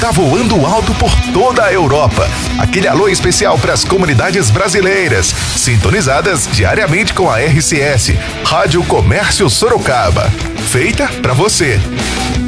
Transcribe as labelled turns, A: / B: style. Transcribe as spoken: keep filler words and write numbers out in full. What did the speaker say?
A: tá voando alto por toda a Europa. Aquele alô especial para as comunidades brasileiras, sintonizadas diariamente com a R C S, Rádio Comércio Sorocaba. Feita para você.